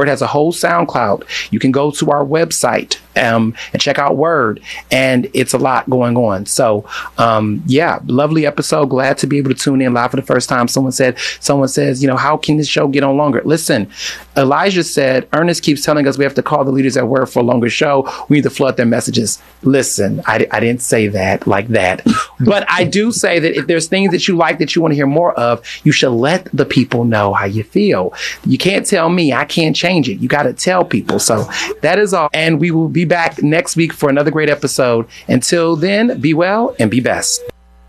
Word has a whole SoundCloud. You can go to our website and check out Word, and it's a lot going on. So, lovely episode. Glad to be able to tune in live for the first time. Someone says, how can this show get on longer? Listen, Elijah said, Ernest keeps telling us we have to call the leaders at Word for a longer show. We need to flood their messages. Listen, I didn't say that like that, but I do say that if there's things that you like that you want to hear more of, you should let the people know how you feel. You can't tell me, I can't change it. You got to tell people. So that is all. And we will be back next week for another great episode. Until then, be well and be best.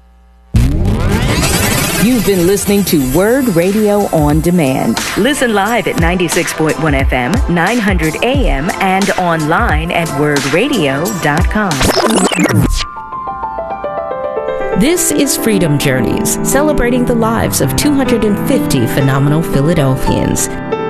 You've been listening to Word Radio on Demand. Listen live at 96.1 FM, 900 AM, and online at wordradio.com. This is Freedom Journeys, celebrating the lives of 250 phenomenal Philadelphians.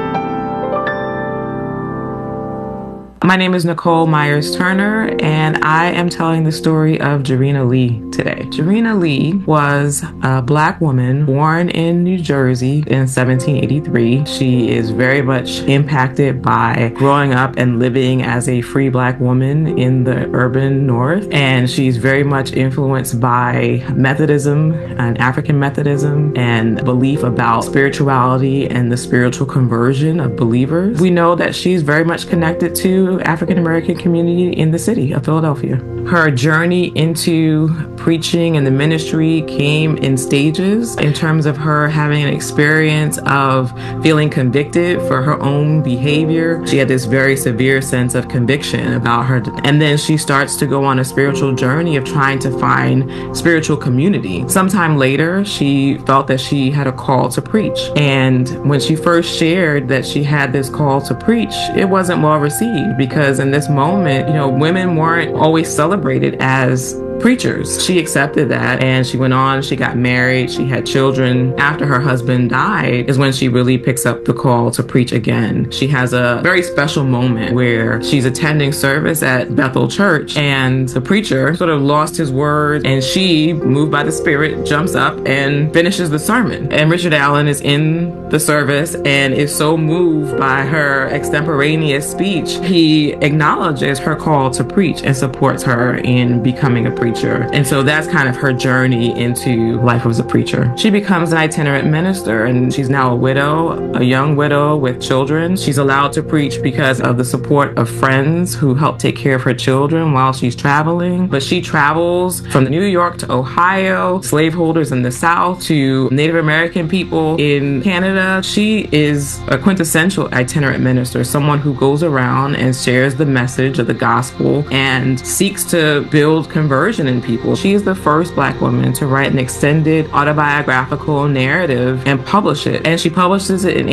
My name is Nicole Myers-Turner, and I am telling the story of Jarena Lee today. Jarena Lee was a Black woman born in New Jersey in 1783. She is very much impacted by growing up and living as a free Black woman in the urban North, and she's very much influenced by Methodism and African Methodism and belief about spirituality and the spiritual conversion of believers. We know that she's very much connected to African American community in the city of Philadelphia. Her journey into preaching and the ministry came in stages in terms of her having an experience of feeling convicted for her own behavior. She had this very severe sense of conviction about her. And then she starts to go on a spiritual journey of trying to find spiritual community. Sometime later, she felt that she had a call to preach. And when she first shared that she had this call to preach, it wasn't well received because in this moment, women weren't always celebrated as preachers. She accepted that and she went on, she got married, she had children. After her husband died is when she really picks up the call to preach again. She has a very special moment where she's attending service at Bethel Church and the preacher sort of lost his words and she, moved by the Spirit, jumps up and finishes the sermon. And Richard Allen is in the service and is so moved by her extemporaneous speech, he acknowledges her call to preach and supports her in becoming a preacher. And so that's kind of her journey into life as a preacher. She becomes an itinerant minister and she's now a widow, a young widow with children. She's allowed to preach because of the support of friends who help take care of her children while she's traveling. But she travels from New York to Ohio, slaveholders in the South to Native American people in Canada. She is a quintessential itinerant minister, someone who goes around and shares the message of the gospel and seeks to build conversion in people. She is the first Black woman to write an extended autobiographical narrative and publish it. And she publishes it in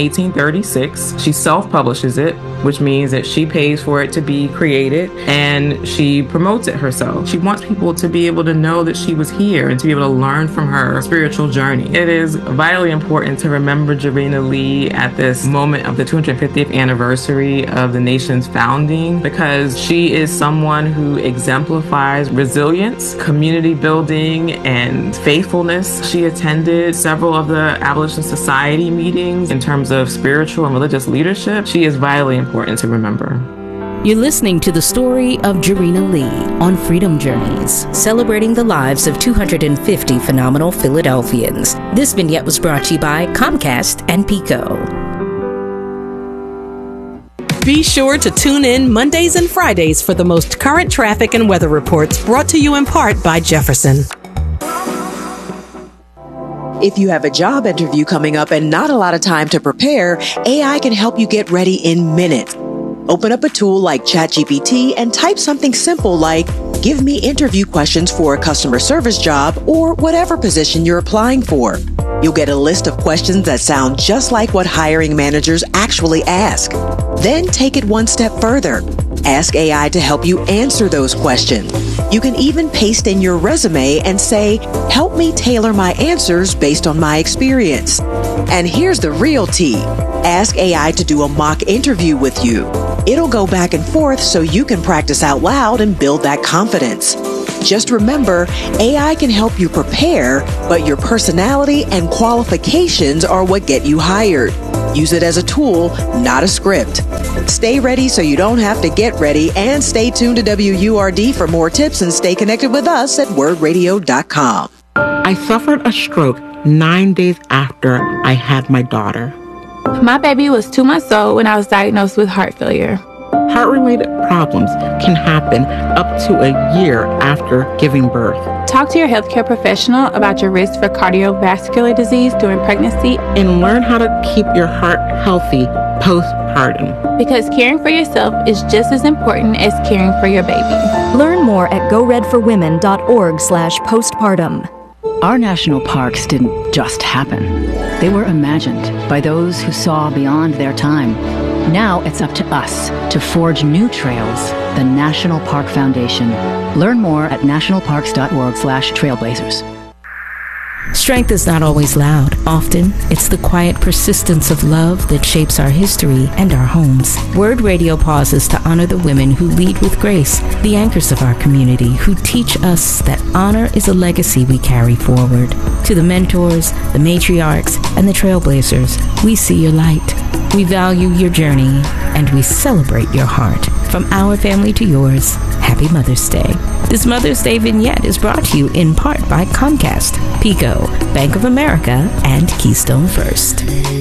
1836. She self-publishes it, which means that she pays for it to be created and she promotes it herself. She wants people to be able to know that she was here and to be able to learn from her spiritual journey. It is vitally important to remember Jarena Lee at this moment of the 250th anniversary of the nation's founding because she is someone who exemplifies resilience, community building, and faithfulness. She attended several of the Abolition Society meetings in terms of spiritual and religious leadership. She is vitally important to remember. You're listening to the story of Jarena Lee on Freedom Journeys, celebrating the lives of 250 phenomenal Philadelphians. This vignette was brought to you by Comcast and Pico. Be sure to tune in Mondays and Fridays for the most current traffic and weather reports brought to you in part by Jefferson. If you have a job interview coming up and not a lot of time to prepare, AI can help you get ready in minutes. Open up a tool like ChatGPT and type something simple like, "Give me interview questions for a customer service job," or whatever position you're applying for. You'll get a list of questions that sound just like what hiring managers actually ask. Then take it one step further. Ask AI to help you answer those questions. You can even paste in your resume and say, "Help me tailor my answers based on my experience." And here's the real tea. Ask AI to do a mock interview with you. It'll go back and forth so you can practice out loud and build that confidence. Just remember, AI can help you prepare, but your personality and qualifications are what get you hired. Use it as a tool, not a script. Stay ready so you don't have to get ready, and stay tuned to WURD for more tips and stay connected with us at wordradio.com. I suffered a stroke 9 days after I had my daughter. My baby was 2 months old when I was diagnosed with heart failure. Heart-related problems can happen up to a year after giving birth. Talk to your healthcare professional about your risk for cardiovascular disease during pregnancy. And learn how to keep your heart healthy postpartum. Because caring for yourself is just as important as caring for your baby. Learn more at goredforwomen.org/postpartum. Our national parks didn't just happen. They were imagined by those who saw beyond their time. Now it's up to us to forge new trails. The National Park Foundation. Learn more at nationalparks.org/trailblazers. Strength is not always loud. Often, it's the quiet persistence of love that shapes our history and our homes. Word Radio pauses to honor the women who lead with grace, the anchors of our community who teach us that honor is a legacy we carry forward. To the mentors, the matriarchs, and the trailblazers, we see your light. We value your journey, and we celebrate your heart. From our family to yours, happy Mother's Day. This Mother's Day vignette is brought to you in part by Comcast, Pico, Bank of America, and Keystone First.